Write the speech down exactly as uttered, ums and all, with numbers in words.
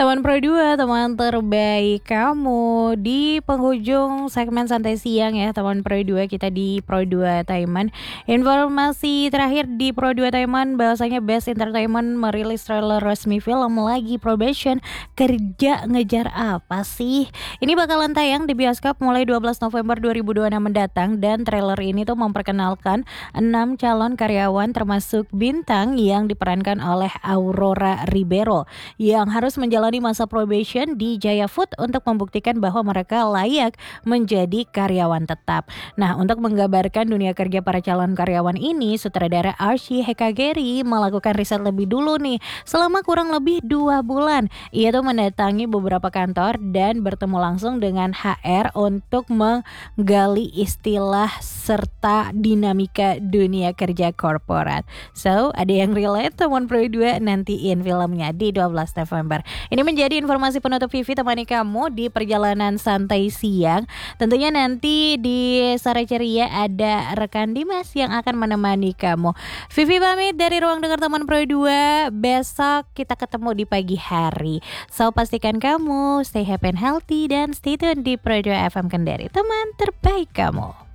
Teman Pro dua, teman terbaik kamu di penghujung segmen santai siang ya teman Pro dua, kita di Pro dua Taiman. Informasi terakhir di Pro dua Taiman bahwasanya Best Entertainment merilis trailer resmi film lagi Probation. Kerja ngejar apa sih? Ini bakalan tayang di bioskop mulai dua belas November dua ribu dua puluh enam mendatang, dan trailer ini tuh memperkenalkan enam calon karyawan termasuk Bintang yang diperankan oleh Aurora Ribeiro yang harus menjalani masa probation di Jaya Food untuk membuktikan bahwa mereka layak menjadi karyawan tetap. Nah, untuk menggambarkan dunia kerja para calon karyawan ini, sutradara Archie Hekageri melakukan riset lebih dulu nih selama kurang lebih dua bulan. Ia tuh mendatangi beberapa kantor dan bertemu langsung dengan H R untuk menggali istilah serta dinamika dunia kerja korporat. So, ada yang relate teman Pro dua, nantiin filmnya di dua belas November. Ini menjadi informasi penutup Vivi temani kamu di perjalanan santai siang. Tentunya nanti di sore ceria ada rekan Dimas yang akan menemani kamu. Vivi pamit dari ruang dengar teman Pro dua. Besok kita ketemu di pagi hari. So, pastikan kamu stay happy and healthy dan stay tune di Pro dua F M Kendari, teman terbaik kamu.